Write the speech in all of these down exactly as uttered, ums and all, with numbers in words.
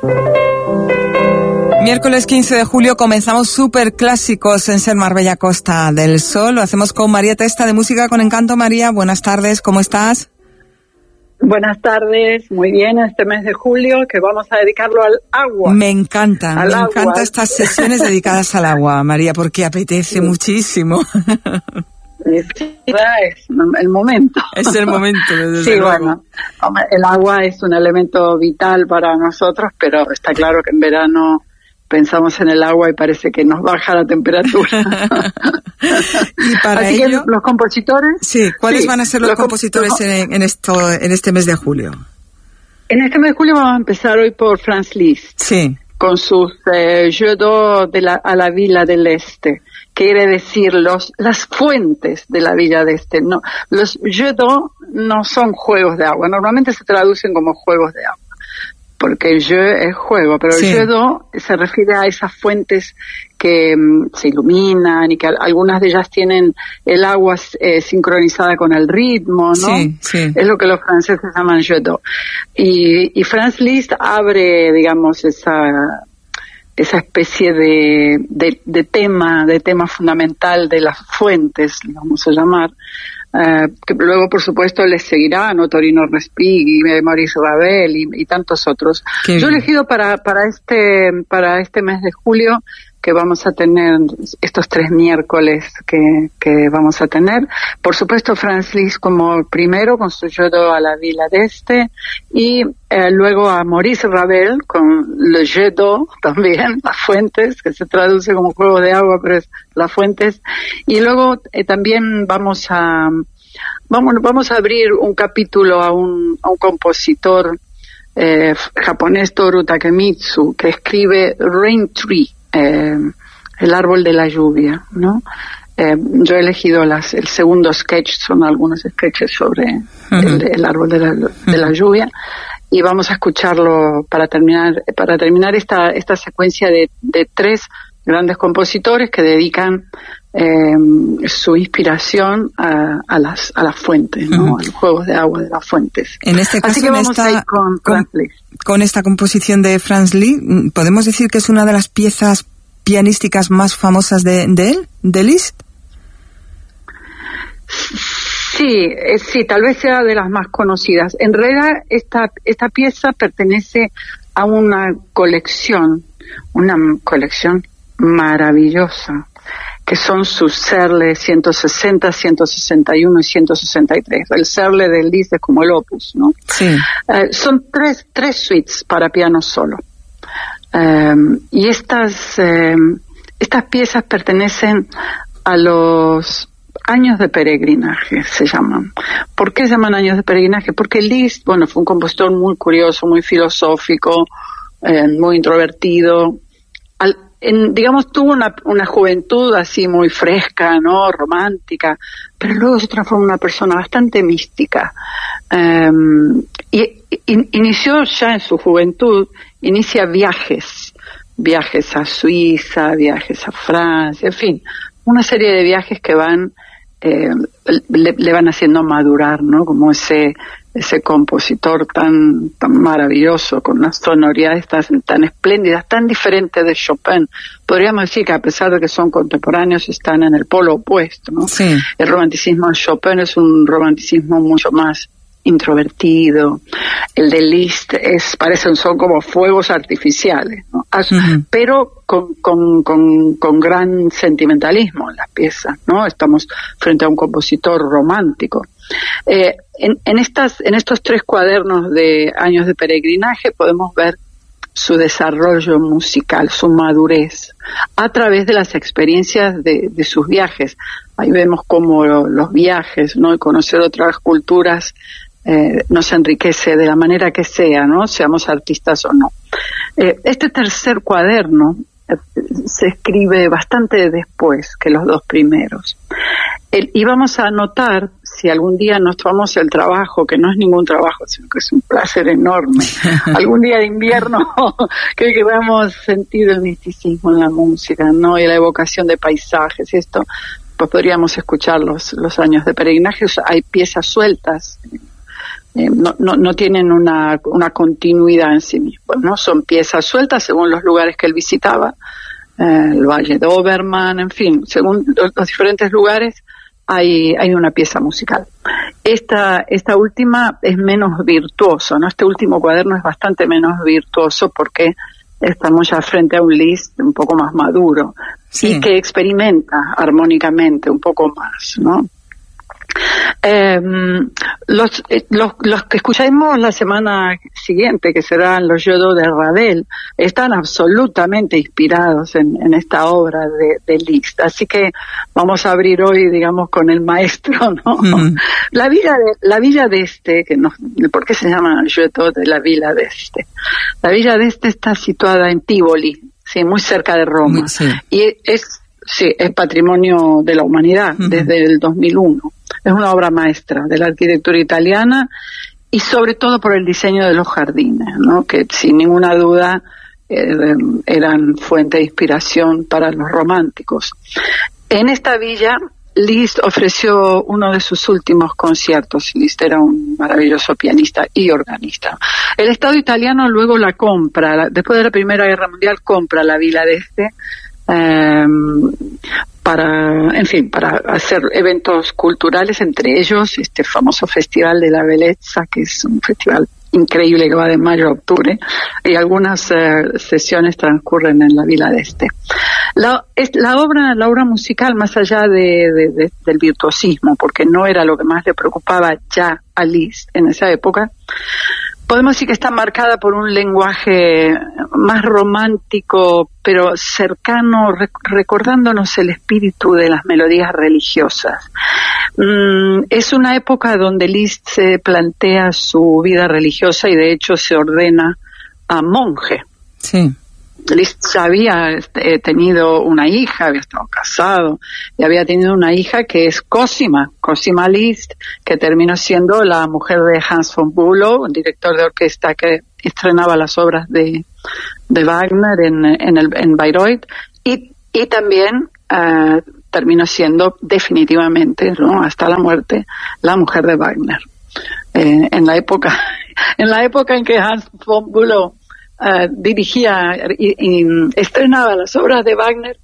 Miércoles quince de julio comenzamos Super Clásicos en Ser Marbella Costa del Sol. Lo hacemos con María Testa de Música con Encanto. María, buenas tardes, ¿cómo estás? Buenas tardes, muy bien, este mes de julio que vamos a dedicarlo al agua. Me encanta, al me agua. encantan estas sesiones dedicadas al agua, María, porque apetece sí. muchísimo. Es el momento. Es el momento, desde Sí, luego. bueno, el agua es un elemento vital para nosotros, pero está claro que en verano pensamos en el agua y parece que nos baja la temperatura. Y para Así ello, que los compositores... Sí, ¿cuáles sí, van a ser los, los compositores comp- en, en, esto, en este mes de julio? En este mes de julio vamos a empezar hoy por Franz Liszt. Sí. Con sus eh, Jeux d'eau de la, a la Villa del Este. Quiere decir los las fuentes de la Villa del Este. No, los Jeux d'eau no son juegos de agua. Normalmente se traducen como juegos de agua. Porque jeu es juego, pero sí. el jeu d'eau se refiere a esas fuentes que um, se iluminan y que algunas de ellas tienen el agua eh, sincronizada con el ritmo, ¿no? Sí, sí. Es lo que los franceses llaman jeu d'eau. Y, y Franz Liszt abre, digamos, esa esa especie de, de, de tema, de tema fundamental de las fuentes, vamos a llamar, Uh, que luego por supuesto les seguirán Torino Respighi, Maurice Ravel y, y tantos otros. Qué Yo he elegido para para este para este mes de julio que vamos a tener estos tres miércoles que que vamos a tener, por supuesto Franz Liszt como primero con su Jeux d'eau a la Villa d'Este y eh, luego a Maurice Ravel con Le Jeux d'eau también, las fuentes, que se traduce como juego de agua pero es las fuentes, y luego eh, también vamos a vamos vamos a abrir un capítulo a un a un compositor eh, japonés, Toru Takemitsu, que escribe Rain Tree, Eh, el árbol de la lluvia, ¿no? Eh, yo he elegido las, el segundo sketch, son algunos sketches sobre uh-huh. el, el árbol de la, de la lluvia, y vamos a escucharlo para terminar para terminar esta esta secuencia de, de tres grandes compositores que dedican eh, su inspiración a, a las a las fuentes, ¿no? Uh-huh. A los juegos de agua de las fuentes. En este caso, Así que vamos esta, a ir con, con, con esta composición de Franz Liszt, ¿podemos decir que es una de las piezas pianísticas más famosas de, de él, de Liszt? Sí, eh, sí, tal vez sea de las más conocidas. En realidad, esta esta pieza pertenece a una colección, una colección maravillosa, que son sus Serle ciento sesenta, ciento sesenta y uno y ciento sesenta y tres. El Serle del Liszt es como el Opus, ¿no? Sí. Eh, son tres tres suites para piano solo. Eh, y estas eh, estas piezas pertenecen a los años de peregrinaje, se llaman. ¿Por qué se llaman años de peregrinaje? Porque Liszt, bueno, fue un compositor muy curioso, muy filosófico, eh, muy introvertido. Al, en, digamos, tuvo una, una juventud así muy fresca, ¿no? Romántica, pero luego se transformó en una persona bastante mística. Um, y in, inició ya en su juventud, inicia viajes, viajes a Suiza, viajes a Francia, en fin, una serie de viajes que van, eh, le, le van haciendo madurar, ¿no? Como ese ese compositor tan tan maravilloso, con unas sonoridades tan, tan espléndidas, tan diferentes de Chopin. Podríamos decir que a pesar de que son contemporáneos, están en el polo opuesto, ¿no? Sí. El romanticismo de Chopin es un romanticismo mucho más introvertido. El de Liszt es, parecen, son como fuegos artificiales, ¿no? Uh-huh. Pero con, con, con, con gran sentimentalismo en las piezas, ¿no? Estamos frente a un compositor romántico. Eh, en, en estas, en estos tres cuadernos de años de peregrinaje podemos ver su desarrollo musical, su madurez, a través de las experiencias de, de sus viajes. Ahí vemos cómo lo, los viajes, ¿no? Y conocer otras culturas eh, nos enriquece de la manera que sea, ¿no? Seamos artistas o no. Eh, este tercer cuaderno eh, se escribe bastante después que los dos primeros. El, y vamos a notar, si algún día nos tomamos el trabajo, que no es ningún trabajo, sino que es un placer enorme, algún día de invierno que queramos sentir el misticismo en la música, ¿no? Y la evocación de paisajes y esto, pues podríamos escuchar los, los años de peregrinaje. Hay piezas sueltas eh, no, no, no tienen una, una continuidad en sí mismos, ¿no? Son piezas sueltas según los lugares que él visitaba, eh, el Valle de Obermann, en fin, según los, los diferentes lugares hay, hay una pieza musical. Esta, esta última es menos virtuoso, ¿no? Este último cuaderno es bastante menos virtuoso porque estamos ya frente a un Liszt un poco más maduro, sí, y que experimenta armónicamente un poco más, ¿no? Eh, los, los, los que escucharemos la semana siguiente, que serán los Jodo de Ravel, están absolutamente inspirados en, en esta obra de, de Liszt. Así que vamos a abrir hoy, digamos, con el maestro, ¿no? Mm. La villa de, la villa de este, que no, ¿por qué se llama Jodo de la villa de este? La villa de este está situada en Tivoli, sí, muy cerca de Roma. Sí. Y es, sí, es patrimonio de la humanidad, uh-huh, desde el dos mil uno. Es una obra maestra de la arquitectura italiana y sobre todo por el diseño de los jardines, ¿no? Que sin ninguna duda eh, eran fuente de inspiración para los románticos. En esta villa, Liszt ofreció uno de sus últimos conciertos. Liszt era un maravilloso pianista y organista. El Estado italiano luego la compra, después de la Primera Guerra Mundial, compra la villa de este, eh, para, en fin, para hacer eventos culturales, entre ellos este famoso Festival de la Bellezza, que es un festival increíble que va de mayo a octubre, y algunas eh, sesiones transcurren en la Villa d'Este. La, es, la obra, la obra musical, más allá de, de, de, del virtuosismo, porque no era lo que más le preocupaba ya a Liszt en esa época, podemos decir que está marcada por un lenguaje más romántico, pero cercano, rec- recordándonos el espíritu de las melodías religiosas. Mm, es una época donde Liszt se plantea su vida religiosa y de hecho se ordena a monje. Sí. Liszt ya había eh, tenido una hija, había estado casado y había tenido una hija que es Cosima, Cosima Liszt, que terminó siendo la mujer de Hans von Bülow, un director de orquesta que estrenaba las obras de, de Wagner en, en, el, en Bayreuth, y, y también uh, terminó siendo definitivamente, ¿no?, hasta la muerte, la mujer de Wagner. Eh, en la época, en la época en que Hans von Bülow Uh, dirigía y, y estrenaba las obras de Wagner,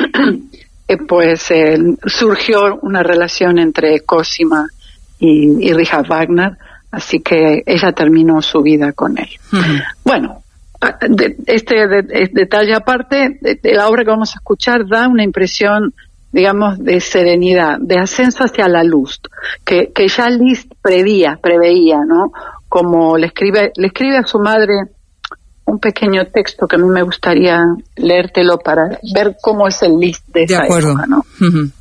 eh, pues eh, surgió una relación entre Cosima y, y Richard Wagner, así que ella terminó su vida con él. Uh-huh. Bueno, de, este de, de, detalle aparte, de, de la obra que vamos a escuchar da una impresión, digamos, de serenidad, de ascenso hacia la luz, que, que ya Liszt preveía, preveía, ¿no? Como le escribe, le escribe a su madre un pequeño texto que a mí me gustaría leértelo para ver cómo es el Liszt de esa época, ¿no? Uh-huh.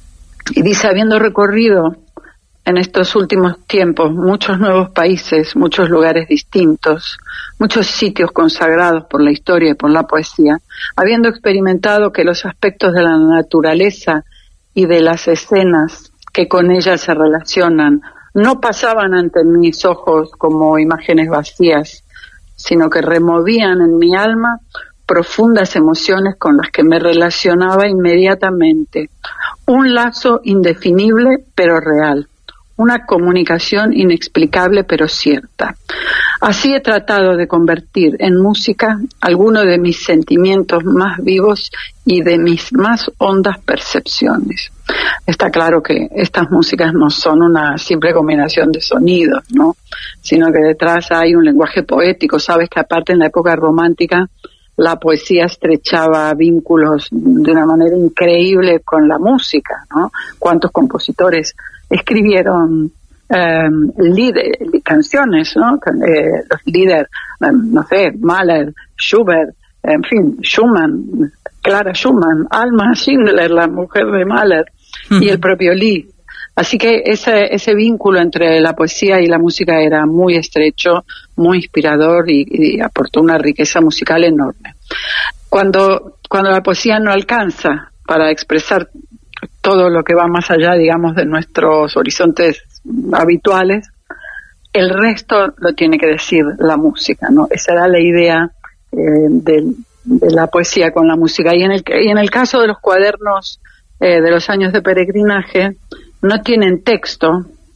Y dice: habiendo recorrido en estos últimos tiempos muchos nuevos países, muchos lugares distintos, muchos sitios consagrados por la historia y por la poesía, habiendo experimentado que los aspectos de la naturaleza y de las escenas que con ella se relacionan no pasaban ante mis ojos como imágenes vacías, sino que removían en mi alma profundas emociones con las que me relacionaba inmediatamente. Un lazo indefinible pero real, una comunicación inexplicable pero cierta. Así he tratado de convertir en música algunos de mis sentimientos más vivos y de mis más hondas percepciones. Está claro que estas músicas no son una simple combinación de sonidos, ¿no?, sino que detrás hay un lenguaje poético. Sabes que aparte en la época romántica la poesía estrechaba vínculos de una manera increíble con la música, ¿no? Cuántos compositores escribieron eh, líder, canciones, ¿no? Eh, los líderes, eh, no sé, Mahler, Schubert, en fin, Schumann, Clara Schumann, Alma Schindler, la mujer de Mahler, uh-huh, y el propio Liszt. Así que ese ese vínculo entre la poesía y la música era muy estrecho, muy inspirador y, y aportó una riqueza musical enorme. Cuando cuando la poesía no alcanza para expresar todo lo que va más allá, digamos, de nuestros horizontes habituales, el resto lo tiene que decir la música, ¿no? Esa era la idea eh, de, de la poesía con la música. Y en el, y en el caso de los cuadernos eh, de los años de peregrinaje, no tienen texto,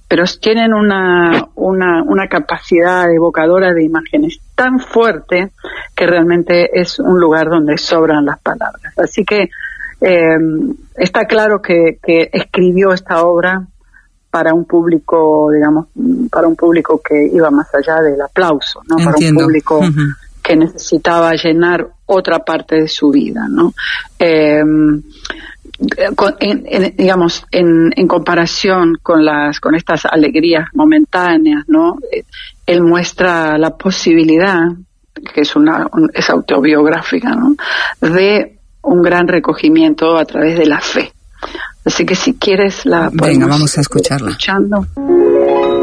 pero tienen una, una, una capacidad evocadora de imágenes tan fuerte que realmente es un lugar donde sobran las palabras. Así que eh, está claro que, que escribió esta obra para un público, digamos, para un público que iba más allá del aplauso, ¿no? Entiendo. Para un público uh-huh. que necesitaba llenar otra parte de su vida, ¿no? Eh, con, en, en, digamos, en, en comparación con las, con estas alegrías momentáneas, ¿no? Él muestra la posibilidad, que es una, un, es autobiográfica, ¿no? De un gran recogimiento a través de la fe. Así que si quieres la Venga, vamos a escucharla. Escuchando.